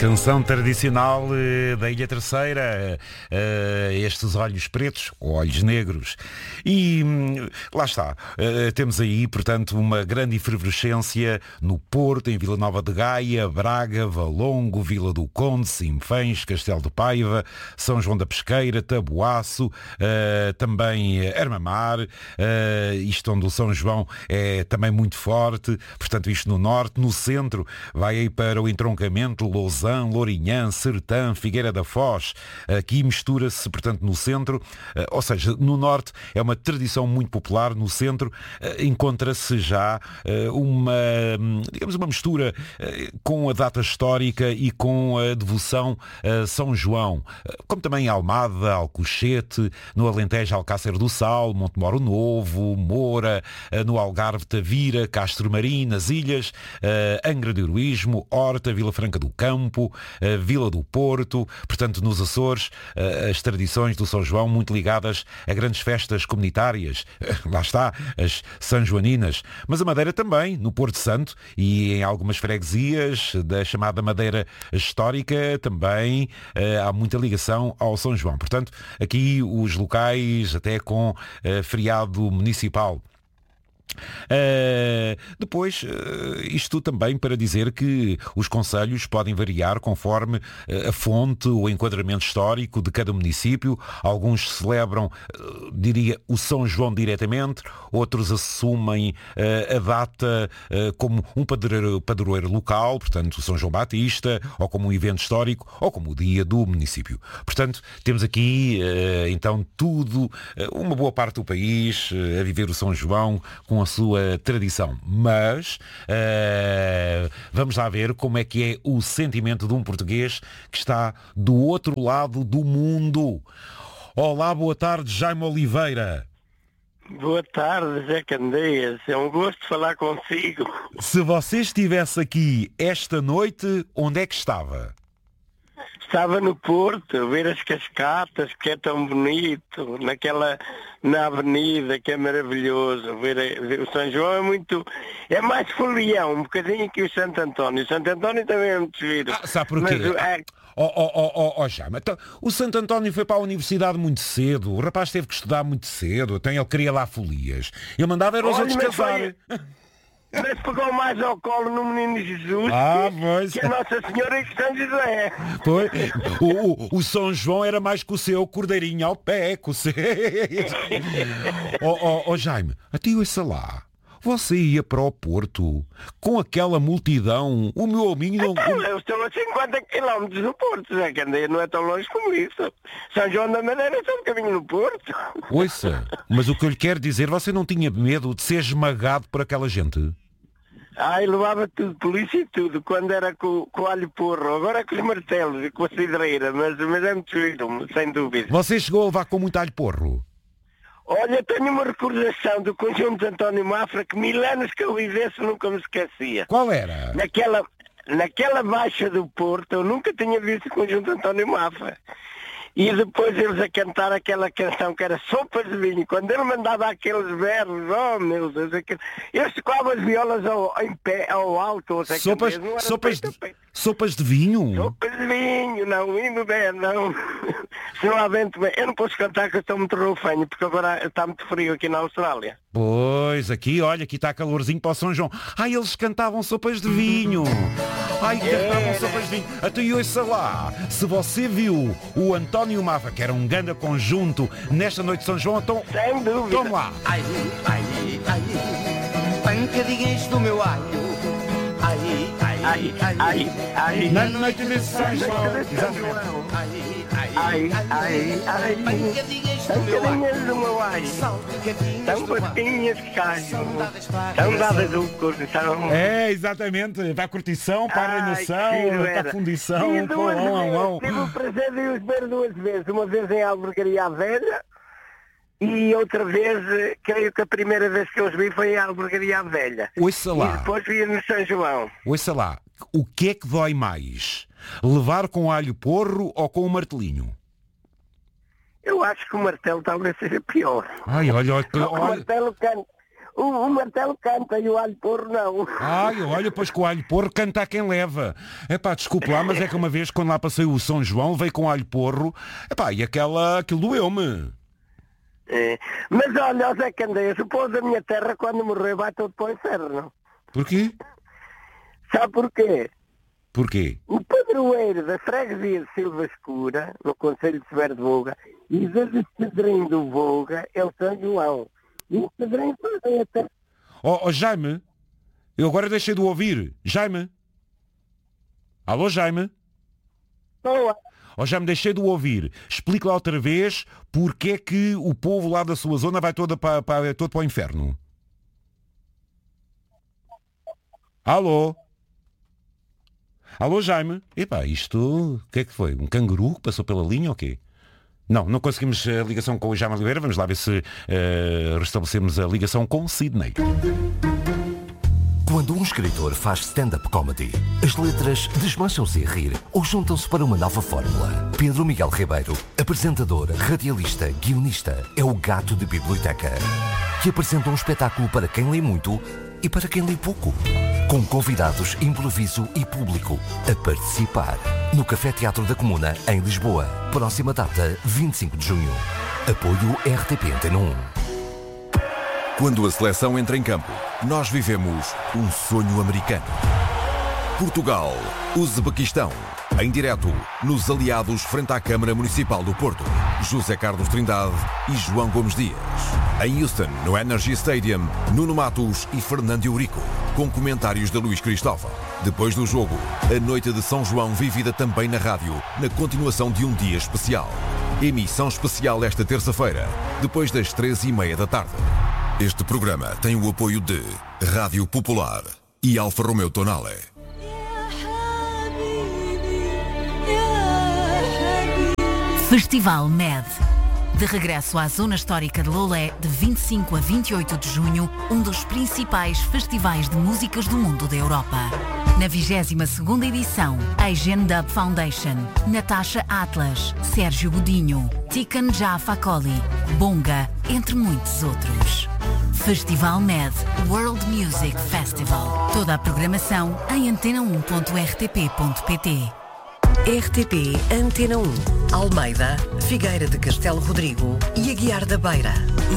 Canção tradicional da Ilha Terceira, estes olhos pretos ou olhos negros. E lá está, temos aí, portanto, uma grande efervescência no Porto, em Vila Nova de Gaia, Braga, Valongo, Vila do Conde, Sinfãs, Castelo de Paiva, São João da Pesqueira, Taboaço, também Armamar, isto onde o São João é também muito forte, portanto isto no norte, no centro vai aí para o entroncamento, Lousã, Lourinhã, Sertã, Figueira da Foz, aqui mistura-se, portanto, no centro, ou seja, no norte é uma tradição muito popular, no centro encontra-se já uma, digamos, uma mistura com a data histórica e com a devoção a São João, como também Almada, Alcochete, no Alentejo, Alcácer do Sal, Montemoro Novo, Moura, no Algarve, Tavira, Castro Marim, nas Ilhas, Angra do Heroísmo, Horta, Vila Franca do Campo, Vila do Porto, portanto nos Açores, as tradições do São João muito ligadas a grandes festas comunitárias, lá está, as Sanjoaninas, mas a Madeira também, no Porto Santo e em algumas freguesias da chamada Madeira Histórica também há muita ligação ao São João. Portanto, aqui os locais até com feriado municipal. Depois, isto também para dizer que os concelhos podem variar conforme a fonte, o enquadramento histórico de cada município. Alguns celebram, diria, o São João diretamente, outros assumem a data como um padroeiro local, portanto o São João Batista, ou como um evento histórico, ou como o dia do município. Portanto, temos aqui então tudo, uma boa parte do país a viver o São João com a sua tradição, mas vamos lá ver como é que é o sentimento de um português que está do outro lado do mundo. Olá, boa tarde, Jaime Oliveira. Boa tarde, Zé Candeias, é um gosto falar consigo. Se você estivesse aqui esta noite, onde é que estava? Estava no Porto, a ver as cascatas, que é tão bonito, na avenida, que é maravilhoso. Ver o São João é mais folião, um bocadinho que o Santo António. O Santo António também é muito giro. Sabe porquê? Jaime, então, o Santo António foi para a universidade muito cedo, o rapaz teve que estudar muito cedo, então ele queria lá folias. Ele mandava era os outros casar. Mas pegou mais ao colo no Menino Jesus que a Nossa Senhora e que São José. Pois, o São João era mais que o seu cordeirinho ao pé, com o seu... Jaime, até ouça lá. Você ia para o Porto com aquela multidão, o meu amigo... Então, eu estou a 50 km do Porto, Zé Candeia, não é tão longe como isso. São João da Madeira é só um caminho no Porto. Ouça, mas o que eu lhe quero dizer, você não tinha medo de ser esmagado por aquela gente? Levava tudo, polícia e tudo, quando era com o alho porro, agora é com os martelos e com a cidreira, mas é muito giro, sem dúvida. Você chegou a levar com muito alho porro? Olha, tenho uma recordação do conjunto de António Mafra que 1000 anos que eu vivesse nunca me esquecia. Qual era? Naquela baixa do Porto, eu nunca tinha visto o conjunto de António Mafra. E depois eles a cantar aquela canção que era Sopas de Vinho. Quando ele mandava aqueles berros, oh meu Deus, eles tocavam as violas em pé, ao alto. Sopas de vinho? Sopas de vinho, não, vinho bem, não. Se não há vento bem. Eu não posso cantar que eu estou muito roufanho, porque agora está muito frio aqui na Austrália. Pois, aqui está calorzinho para o São João. Eles cantavam sopas de vinho. Cantavam sopas de vinho. Até e ouça lá, se você viu o António Mafra, que era um grande conjunto, nesta noite de São João, então... Sem dúvida. Toma lá. Pancadinhas do meu alho. Na noite de São João. Pancadinhas do meu alho. São patinhas que caem. São dadas do coração. É, exatamente. Para a curtição, para a reinação, para a fundição. Tive o prazer de os ver 2 vezes. Uma vez em Albergaria à Velha. E outra vez, creio que a primeira vez que eu os vi foi em Albergaria à Velha. Ouça lá. E depois vi no São João. Ouça lá, o que é que dói mais? Levar com alho porro ou com o martelinho? Eu acho que o martelo talvez seja pior. Olha. O martelo o martelo canta e o alho porro não. Ai, olha, pois com o alho porro canta a quem leva. Epá, desculpe lá, mas é que uma vez quando lá passei o São João, veio com alho porro, epá, e aquilo doeu-me. É. Mas olha, o Zé Candeias, o povo da minha terra quando morreu vai todo para o inferno. Porquê? Sabe porquê? Porquê? O padroeiro da freguesia de Silva Escura, no concelho de Severo de Voga, e desde o Pedrinho do Voga é o São João. E o Pedrinho fazem até... Ó Jaime, eu agora deixei de ouvir. Jaime? Alô, Jaime? Boa. Ó Jaime, deixei de ouvir. Explique lá outra vez porque é que o povo lá da sua zona vai todo para o inferno. Alô? Alô, Jaime? Epá, isto... O que é que foi? Um canguru que passou pela linha ou quê? Não conseguimos a ligação com o Jaime Oliveira. Vamos lá ver se restabelecemos a ligação com Sidney. Quando um escritor faz stand-up comedy, as letras desmancham-se a rir ou juntam-se para uma nova fórmula. Pedro Miguel Ribeiro, apresentador, radialista, guionista, é o gato de biblioteca, que apresenta um espetáculo para quem lê muito e para quem lê pouco. Com convidados, improviso e público a participar. No Café Teatro da Comuna, em Lisboa. Próxima data, 25 de junho. Apoio RTP Antena 1. Quando a seleção entra em campo, nós vivemos um sonho americano. Portugal, Uzbequistão, em direto, nos aliados frente à Câmara Municipal do Porto. José Carlos Trindade e João Gomes Dias. Em Houston, no Energy Stadium, Nuno Matos e Fernando Eurico, com comentários de Luís Cristóvão. Depois do jogo, a noite de São João vivida também na rádio, na continuação de um dia especial. Emissão especial esta terça-feira, depois das 13h30 da tarde. Este programa tem o apoio de Rádio Popular e Alfa Romeo Tonale. Festival MED. De regresso à Zona Histórica de Loulé, de 25 a 28 de junho, um dos principais festivais de músicas do mundo da Europa. Na 22ª edição, Asian Dub Foundation, Natasha Atlas, Sérgio Godinho, Tikan Jafakoli, Bonga, entre muitos outros. Festival MED World Music Festival. Toda a programação em antena1.rtp.pt. RTP Antena 1, Almeida, Figueira de Castelo Rodrigo e Aguiar da Beira,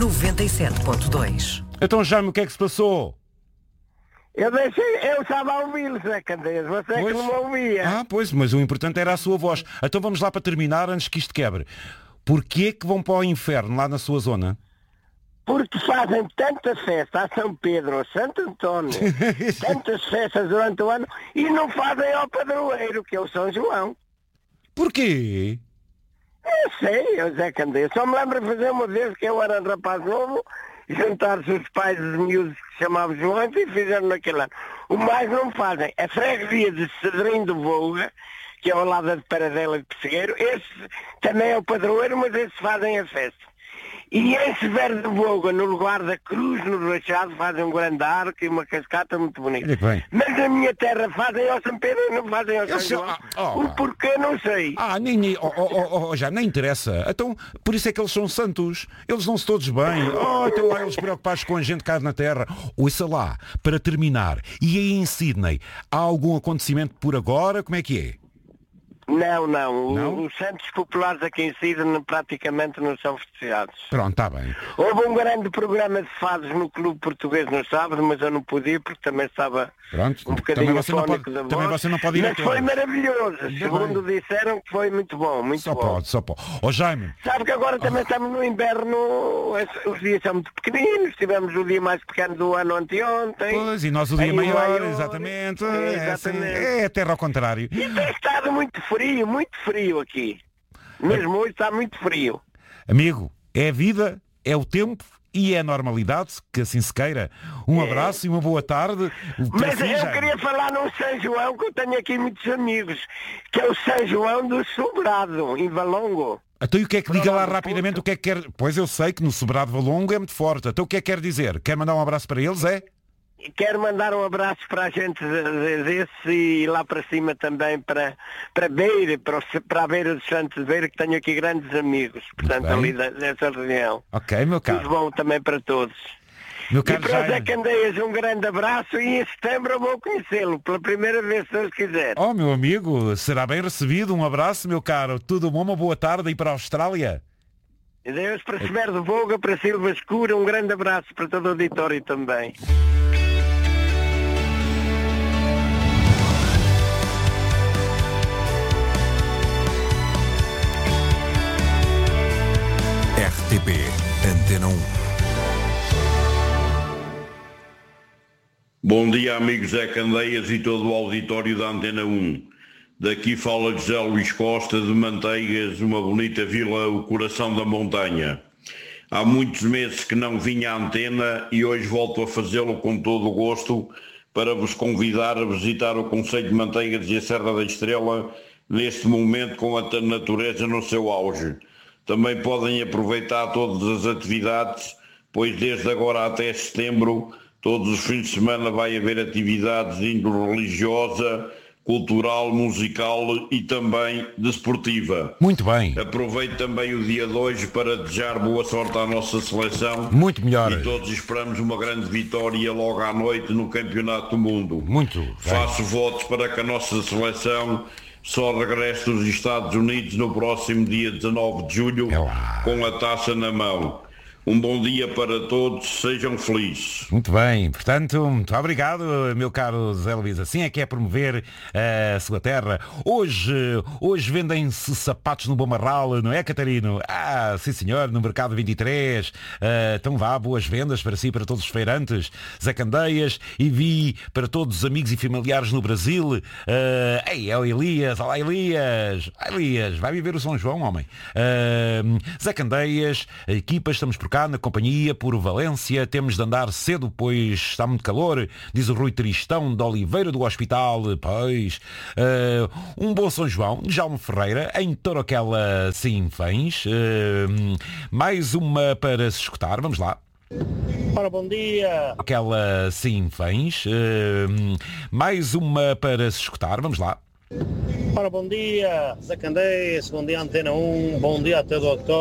97.2. Então, Jaime, o que é que se passou? Eu estava a ouvi-lo, Zé Candeias, você é que não me ouvia. Ah, pois, mas o importante era a sua voz. Então vamos lá para terminar, antes que isto quebre. Porquê que vão para o inferno lá na sua zona? Porque fazem tanta festa a São Pedro, a Santo António, tantas festas durante o ano e não fazem ao padroeiro, que é o São João. Porquê? Eu sei, o Zé Candeias. Só me lembro de fazer uma vez que eu era um rapaz novo, juntar-se os pais dos miúdos que se chamavam João e fizeram naquele ano. O mais não fazem. A freguesia de Cedrinho do Voga, que é ao lado de Paradela de Pessegueiro, esse também é o padroeiro, mas esses fazem a festa. E em Severo de Voga, no lugar da cruz, no Rachado, fazem um grande arco e uma cascata muito bonita. Mas na minha terra fazem ao São Pedro e não fazem ao São João. O porquê não sei. Já nem interessa. Então, por isso é que eles são santos. Eles dão-se todos bem. Estão lá eles preocupados com a gente cá na terra. Ouça lá, para terminar. E aí em Sidney, há algum acontecimento por agora? Como é que é? Não. Os santos populares aqui em Sidney praticamente não são festejados. Pronto, está bem. Houve um grande programa de fados no Clube Português no sábado, mas eu não pude ir porque também estava um bocadinho afónico da voz. Também você não pode ir. Mas foi maravilhoso. Segundo disseram que foi muito bom, muito bom. Só pode. Ó Jaime. Sabe que agora também estamos no inverno, os dias são muito pequeninos, tivemos o dia mais pequeno do ano anteontem. Pois, e nós o dia maior, exatamente. É terra ao contrário. E tem estado muito frio aqui. Mesmo hoje está muito frio. Amigo, é a vida, é o tempo e é a normalidade, que assim se queira. Um abraço e uma boa tarde. Mas eu queria falar num São João, que eu tenho aqui muitos amigos, que é o São João do Sobrado, em Valongo. Então o que é que diga lá rapidamente o que é que quer... Pois eu sei que no Sobrado Valongo é muito forte. Então o que é que quer dizer? Quer mandar um abraço para eles, é? Quero mandar um abraço para a gente desse e lá para cima também para Beira, para a Beira de Santos de Beira, que tenho aqui grandes amigos, portanto ali dessa região. Ok, meu caro. Tudo bom também para todos. Meu E caro para o Zé Jaime. Candeias um grande abraço e em setembro eu vou conhecê-lo pela primeira vez, se Deus quiser. Oh, meu amigo, será bem recebido. Um abraço, meu caro. Tudo bom, uma boa tarde aí para a Austrália. E Deus para Sever de Voga, para Silva Escura, um grande abraço para todo o auditório também. RTP Antena 1. Bom dia, amigos Zé Candeias e todo o auditório da Antena 1. Daqui fala José Luís Costa de Manteigas, uma bonita vila, o coração da montanha. Há muitos meses que não vinha à antena e hoje volto a fazê-lo com todo o gosto para vos convidar a visitar o concelho de Manteigas e a Serra da Estrela neste momento com a natureza no seu auge. Também podem aproveitar todas as atividades, pois desde agora até setembro, todos os fins de semana vai haver atividades de índole religiosa, cultural, musical e também desportiva. Muito bem. Aproveito também o dia de hoje para desejar boa sorte à nossa seleção. Muito melhor. E todos esperamos uma grande vitória logo à noite no Campeonato do Mundo. Muito bem. Faço votos para que a nossa seleção só regresse dos Estados Unidos no próximo dia 19 de julho com a taça na mão. Um bom dia para todos, sejam felizes. Muito bem, portanto, muito obrigado, meu caro Zé Luís. Assim é que é promover a sua terra. Hoje vendem-se sapatos no Bom Marral, não é, Catarino? Ah, sim senhor, no Mercado 23. Então vá, boas vendas para si e para todos os feirantes. Zé Candeias, e vi para todos os amigos e familiares no Brasil. É o Elias, olá Elias. Elias, vai viver o São João, homem. Zé Candeias, a equipa, estamos por cá na companhia por Valência, temos de andar cedo pois está muito calor, diz o Rui Tristão de Oliveira do Hospital. Pois um bom São João, Jaume Ferreira em Toroquela Sinfãs. Mais uma para se escutar, vamos lá. Ora, bom dia. Aquela Sinfãs. Mais uma para se escutar, vamos lá. Ora, bom dia, Zé Candeias, bom dia Antena 1, bom dia a todo o